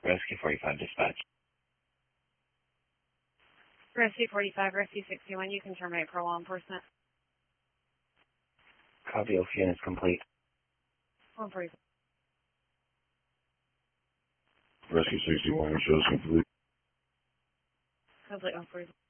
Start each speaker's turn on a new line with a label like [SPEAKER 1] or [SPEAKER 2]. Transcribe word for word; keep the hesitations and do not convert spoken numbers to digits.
[SPEAKER 1] Rescue forty-five dispatch.
[SPEAKER 2] Rescue forty-five, Rescue sixty-one, you can terminate for law enforcement.
[SPEAKER 1] Copy, all units complete.
[SPEAKER 2] one forty-five.
[SPEAKER 3] Rescue sixty-one, shows complete.
[SPEAKER 2] Complete one forty-five.